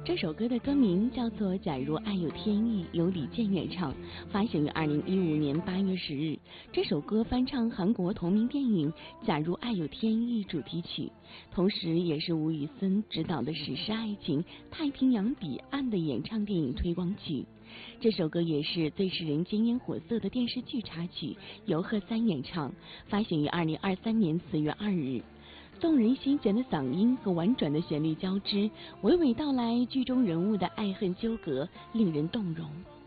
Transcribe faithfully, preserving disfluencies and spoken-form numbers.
这首歌的歌名叫做《假如爱有天意》，由李健演唱，发行于二零一五年八月十日。这首歌翻唱韩国同名电影《假如爱有天意》主题曲，同时也是吴宇森执导的史诗爱情《太平洋彼岸》的演唱电影推广曲。这首歌也是最使人津烟火色的电视剧插曲，由贺三演唱，发行于二零二三年四月二日。动人心弦的嗓音和婉转的旋律交织，娓娓道来剧中人物的爱恨纠葛，令人动容。